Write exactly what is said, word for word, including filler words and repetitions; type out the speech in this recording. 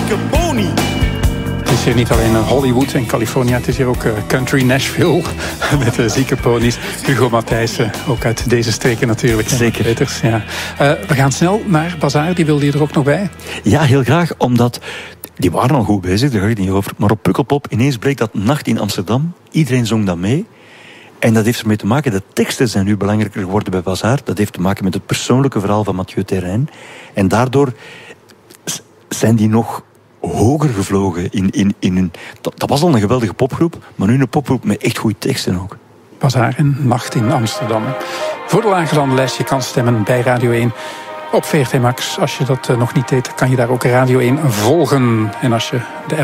zieke pony. Het is hier niet alleen Hollywood en California, het is hier ook country Nashville met de zieke ponies. Hugo Matthijssen, ook uit deze streken natuurlijk. Zeker. Peters, ja. uh, we gaan snel naar Bazaar, die wilde je er ook nog bij? Ja, heel graag, omdat die waren al goed bezig, daar ga ik niet over. Maar op Pukkelpop ineens bleek dat Nacht in Amsterdam, iedereen zong dat mee. En dat heeft ermee te maken, de teksten zijn nu belangrijker geworden bij Bazaar. Dat heeft te maken met het persoonlijke verhaal van Mathieu Terrein. En daardoor zijn die nog hoger gevlogen in, in, in hun... Dat, dat was al een geweldige popgroep, maar nu een popgroep met echt goede teksten ook. Bazaar en Nacht in Amsterdam. Voor de lagerlanden lijst, je kan stemmen bij Radio één op V R T Max. Als je dat nog niet deed, kan je daar ook Radio één volgen. En als je de